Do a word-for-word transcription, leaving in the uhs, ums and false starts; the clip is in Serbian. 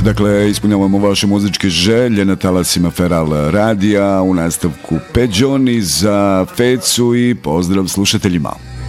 Dakle, ispunjavamo vaše muzičke želje na talasima Feral radija, u nastavku Peđoni za Fecu i pozdrav slušateljima.